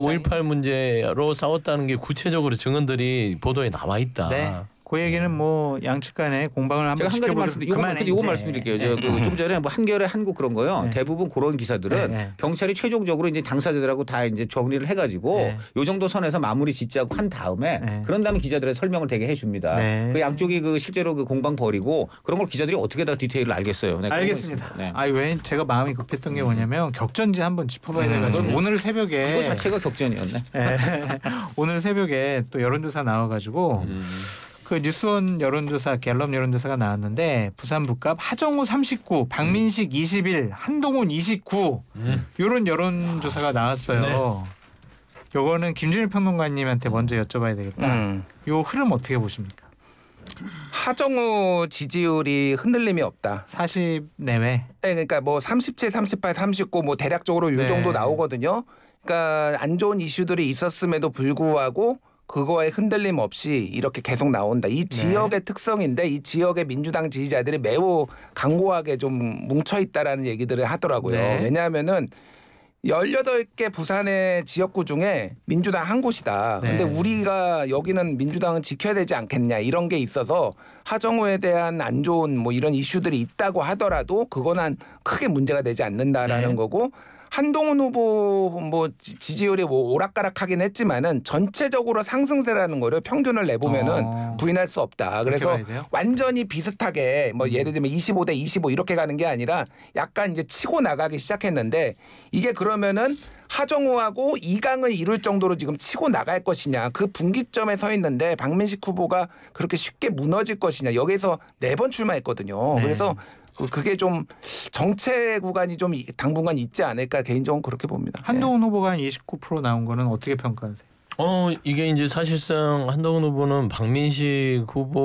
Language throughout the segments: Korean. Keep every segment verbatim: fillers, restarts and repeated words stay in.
오일팔 문제로 싸웠다는 게 구체적으로 증언들이 보도에 나와 있다. 네. 그 얘기는 뭐 양측 간에 공방을 한번 제가 한 가지 말씀, 이거만 이거 말씀드릴게요. 네. 그 좀 전에 뭐 한겨레 한국 그런 거요. 네. 대부분 그런 기사들은 네. 네. 경찰이 최종적으로 이제 당사자들하고 다 이제 정리를 해가지고 네. 요 정도 선에서 마무리 짓자고 한 다음에 네. 그런 다음에 기자들의 설명을 되게 해줍니다. 네. 그 양쪽이 그 실제로 그 공방 벌이고 그런 걸 기자들이 어떻게 다 디테일을 알겠어요. 네, 그런 거 알겠습니다. 있습니다. 네. 아니 왜 제가 마음이 급했던 게 뭐냐면 격전지 한번 짚어봐야 돼가지고 음. 오늘 새벽에 그거 자체가 격전이었네. 네. 오늘 새벽에 또 여론조사 나와가지고 음. 그 뉴스원 여론조사 갤럽 여론조사가 나왔는데 부산 북갑 하정우 삼십구, 박민식 이십일, 한동훈 이십구 음. 이런 여론조사가 나왔어요. 네. 요거는 김준일 평론가님한테 먼저 여쭤봐야 되겠다. 음. 요 흐름 어떻게 보십니까? 하정우 지지율이 흔들림이 없다. 사십 내외. 네, 그러니까 뭐 삼십칠, 삼십팔, 삼십구 뭐 대략적으로 이 네. 정도 나오거든요. 그러니까 안 좋은 이슈들이 있었음에도 불구하고 그거에 흔들림 없이 이렇게 계속 나온다. 이 지역의 네. 특성인데 이 지역의 민주당 지지자들이 매우 강고하게 좀 뭉쳐있다라는 얘기들을 하더라고요. 네. 왜냐하면은 열여덟 개 부산의 지역구 중에 민주당 한 곳이다. 그런데 네. 우리가 여기는 민주당은 지켜야 되지 않겠냐 이런 게 있어서 하정우에 대한 안 좋은 뭐 이런 이슈들이 있다고 하더라도 그거는 크게 문제가 되지 않는다라는 네. 거고 한동훈 후보 뭐 지지율이 뭐 오락가락하긴 했지만은 전체적으로 상승세라는 거를 평균을 내보면은 어. 부인할 수 없다. 그래서 완전히 비슷하게 뭐 예를 들면 이십오 대 이십오 이렇게 가는 게 아니라 약간 이제 치고 나가기 시작했는데 이게 그러면은 하정우하고 이강을 이룰 정도로 지금 치고 나갈 것이냐 그 분기점에 서 있는데 박민식 후보가 그렇게 쉽게 무너질 것이냐 여기서 네 번 출마했거든요. 네. 그래서 그게 좀 정체 구간이 좀 당분간 있지 않을까 개인적으로 그렇게 봅니다. 한동훈 네. 후보가 한 이십구 퍼센트 나온 거는 어떻게 평가하세요? 어 이게 이제 사실상 한동훈 후보는 박민식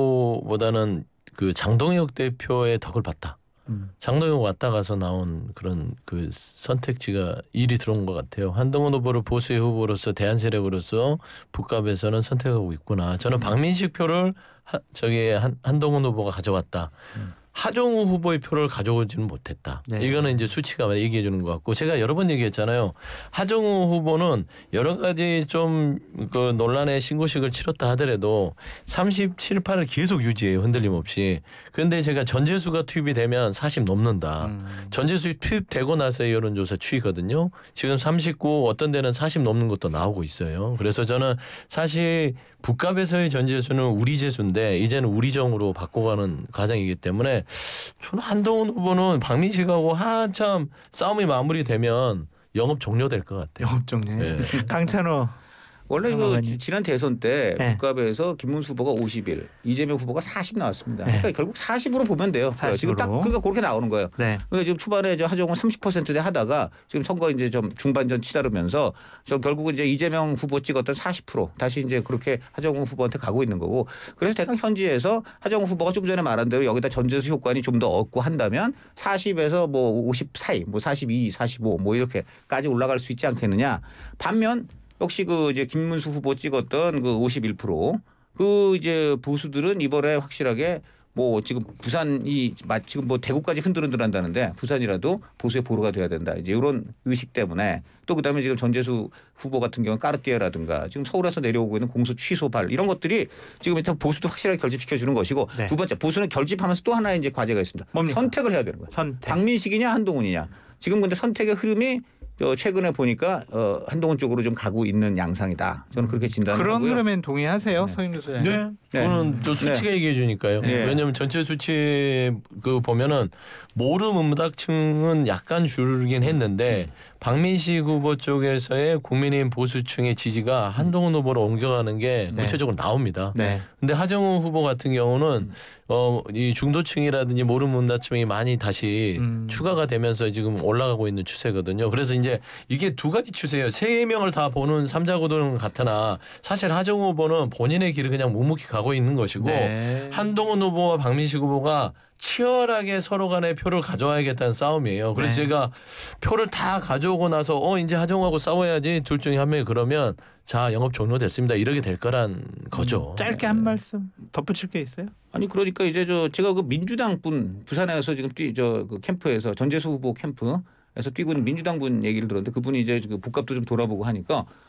후보보다는 그 장동혁 대표의 덕을 봤다. 음. 장동혁 왔다 가서 나온 그런 그 선택지가 일이 들어온 것 같아요. 한동훈 후보를 보수의 후보로서 대안 세력으로서 북갑에서는 선택하고 있구나. 저는 음. 박민식 표를 하, 저기 한, 한동훈 후보가 가져왔다. 음. 하정우 후보의 표를 가져오지는 못했다. 네. 이거는 이제 수치가 얘기해 주는 것 같고 제가 여러 번 얘기했잖아요. 하정우 후보는 여러 가지 좀 그 논란의 신고식을 치렀다 하더라도 삼십칠, 팔을 계속 유지해요. 흔들림 없이. 그런데 제가 전재수가 투입이 되면 사십 넘는다. 음. 전재수 투입되고 나서의 여론조사 추이거든요. 지금 삼십구 어떤 데는 사십 넘는 것도 나오고 있어요. 그래서 저는 사실 북갑에서의 전재수는 우리 재수인데 이제는 우리정으로 바꿔가는 과정이기 때문에 저는 한동훈 후보는 박민식하고 한참 싸움이 마무리되면 영업 종료될 것 같아요. 영업 종료. 네. 강찬호. 원래 그 지난 대선 때 네. 북갑에서 김문수 후보가 오십일, 이재명 후보가 사십 나왔습니다. 네. 그러니까 결국 사십으로 보면 돼요. 사십으로. 지금 딱 그러니까 그렇게 나오는 거예요. 네. 그러니까 지금 초반에 이제 하정우 삼십 퍼센트대 하다가 지금 선거 이제 좀 중반전 치다르면서 좀 결국은 이제 이재명 후보 찍었던 사십 퍼센트 다시 이제 그렇게 하정우 후보한테 가고 있는 거고. 그래서 대강 현지에서 하정우 후보가 좀 전에 말한 대로 여기다 전재수 효과니 좀 더 얻고 한다면 사십에서 뭐 오십 사이, 뭐 사십이, 사십오 뭐 이렇게까지 올라갈 수 있지 않겠느냐. 반면 역시 그 이제 김문수 후보 찍었던 그 오십일 퍼센트 그 이제 보수들은 이번에 확실하게 뭐 지금 부산이 지금 뭐 대구까지 흔들흔들한다는데 부산이라도 보수의 보루가 돼야 된다. 이제 이런 의식 때문에 또 그다음에 지금 전재수 후보 같은 경우는 까르띠에라든가 지금 서울에서 내려오고 있는 공소 취소발 이런 것들이 지금 일단 보수도 확실하게 결집시켜 주는 것이고 네. 두 번째 보수는 결집하면서 또 하나의 이제 과제가 있습니다. 뭡니까? 선택을 해야 되는 거예요. 선택. 박민식이냐 한동훈이냐. 지금 근데 선택의 흐름이 최근에 보니까 어, 한동훈 쪽으로 좀 가고 있는 양상이다. 저는 그렇게 진단하고요. 그런 흐름엔 동의하세요, 네. 서인도 소장님? 네. 네. 그거는 또 수치가 네. 얘기해 주니까요. 네. 왜냐하면 전체 수치 그 보면은 모름 음닥층은 약간 줄긴 했는데 박민식 후보 쪽에서의 국민의힘 보수층의 지지가 한동훈 후보로 옮겨가는 게 네. 구체적으로 나옵니다. 네. 근데 하정우 후보 같은 경우는 음. 어, 이 중도층이라든지 모름 음닥층이 많이 다시 음. 추가가 되면서 지금 올라가고 있는 추세거든요. 그래서 이제 이게 두 가지 추세예요. 세 명을 다 보는 삼자구도는 같으나 사실 하정우 후보는 본인의 길을 그냥 묵묵히 가고 있는 것이고 네. 한동훈 후보와 박민식 후보가 치열하게 서로 간에 표를 가져와야겠다는 싸움이에요. 그래서 네. 제가 표를 다 가져오고 나서 어 이제 하정우하고 싸워야지 둘 중에 한 명이 그러면 자 영업 종료됐습니다. 이렇게 될 거란 거죠. 음, 짧게 한 말씀 덧붙일 게 있어요? 아니 그러니까 이제 저 제가 그 민주당 분 부산에서 지금 뛰 저 그 캠프에서 전재수 후보 캠프에서 뛰고 있는 민주당 분 얘기를 들었는데 그분이 이제 그 북값도 좀 돌아보고 하니까